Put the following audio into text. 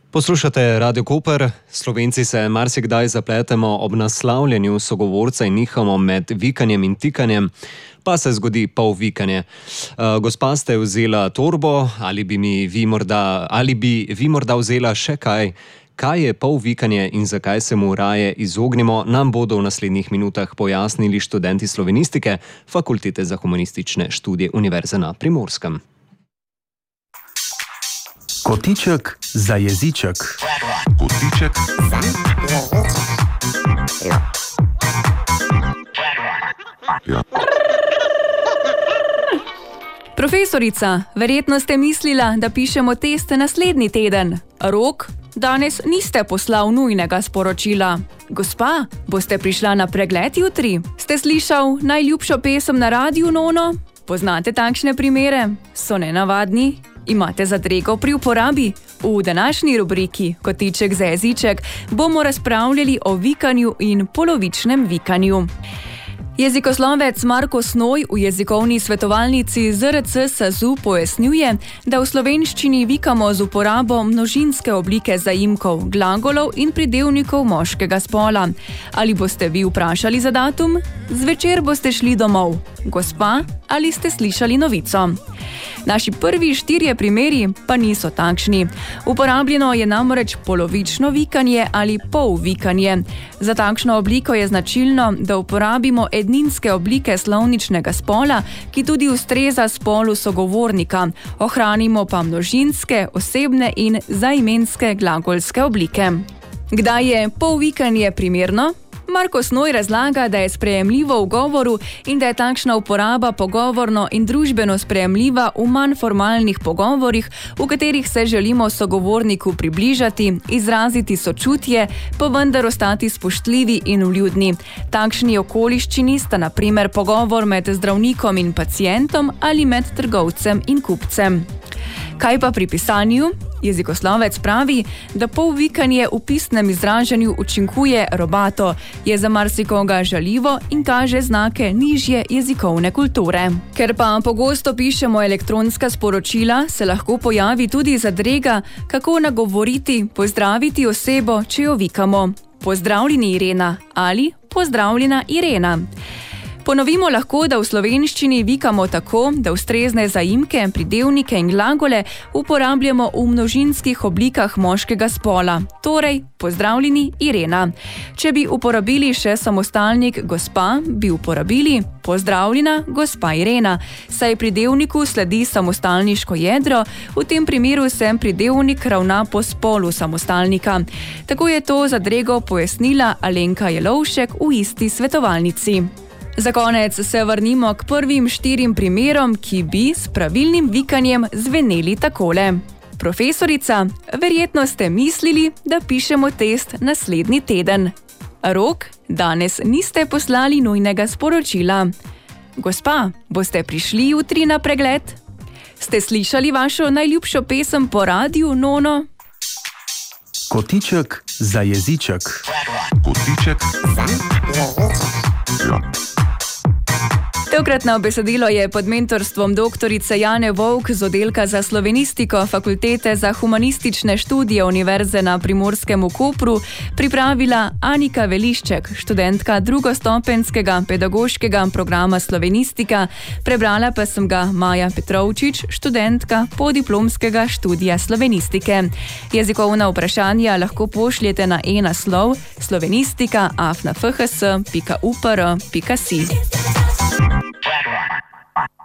Poslušate Radio Koper. Slovenci se marsikdaj zapletemo ob naslavljanju sogovorca in nihamo med vikanjem in tikanjem, pa se zgodi polvikanje. Gospa, ste vzela torbo, ali bi vi morda vzela še kaj? Kaj je polvikanje in zakaj se mu raje izognemo, nam bodo v naslednjih minutah pojasnili študenti slovenistike Fakultete za humanistične študije Univerze na Primorskem. Kotiček za jeziček. Kotiček za jeziček. Profesorica, verjetno ste mislila, da pišemo teste naslednji teden. Rok, danes niste poslal nujnega sporočila. Gospa, boste prišla na pregled jutri? Ste slišal najljubšo pesem na radiu, Nono? Poznate takšne primere? So nenavadni? Imate zadrego pri uporabi? V današnji rubriki Kotiček za jeziček bomo razpravljali o vikanju in polovičnem vikanju. Jezikoslovec Marko Snoj v jezikovni svetovalnici ZRC SAZU pojasnjuje, da v slovenščini vikamo z uporabo množinske oblike zaimkov, glagolov in pridevnikov moškega spola. Ali boste vi vprašali za datum? Zvečer boste šli domov. Gospa, ali ste slišali novico? Naši prvi 4 primeri pa niso takšni. Uporabljeno je namreč polovično vikanje ali polvikanje. Za takšno obliko je značilno, da uporabimo edninske oblike slovničnega spola, ki tudi ustreza spolu sogovornika. Ohranimo pa množinske, osebne in zaimenske glagolske oblike. Kdaj je polvikanje primerno? Marko Snoj razlaga, da je sprejemljivo v govoru in da je takšna uporaba pogovorno in družbeno sprejemljiva v manj formalnih pogovorih, v katerih se želimo sogovorniku približati, izraziti sočutje, pa vendar ostati spoštljivi in vljudni. Takšni okoliščini sta na primer pogovor med zdravnikom in pacientom ali med trgovcem in kupcem. Kaj pa pri pisanju? Jezikoslovec pravi, da polvikanje v pisnem izražanju učinkuje robato, je za marsikoga žaljivo in kaže znake nižje jezikovne kulture. Ker pa pogosto pišemo elektronska sporočila, se lahko pojavi tudi zadrega, kako nagovoriti, pozdraviti osebo, če jo vikamo. Pozdravljeni Irena ali pozdravljena Irena. Ponovimo lahko, da v slovenščini vikamo tako, da ustrezne zaimke, pridevnike in glagole uporabljamo v množinskih oblikah moškega spola. Torej, pozdravljeni Irena. Če bi uporabili še samostalnik gospa, bi uporabili pozdravljena gospa Irena, saj pridevniku sledi samostalniško jedro, v tem primeru se pridevnik ravna po spolu samostalnika. Tako je to zadrego pojasnila Alenka Jelovšek v isti svetovalnici. Za konec se vrnimo k prvim 4 primerom, ki bi s pravilnim vikanjem zveneli takole. Profesorica, verjetno ste mislili, da pišemo test naslednji teden. Rok, danes niste poslali nujnega sporočila. Gospa, boste prišli jutri na pregled? Ste slišali vašo najljubšo pesem po radiu, Nono? Kotiček za jeziček. Kotiček za jeziček. Tokratno besedilo je pod mentorstvom doktorice Jane Vovk z oddelka za slovenistiko Fakultete za humanistične študije Univerze na Primorskem v Kopru pripravila Anika Velišček, študentka drugostopenjskega pedagoškega programa slovenistika, prebrala pa sem ga Maja Petrovčič, študentka podiplomskega študija slovenistike. Jezikovna vprašanja lahko pošljete na e-naslov slovenistika@fhs.upr.si.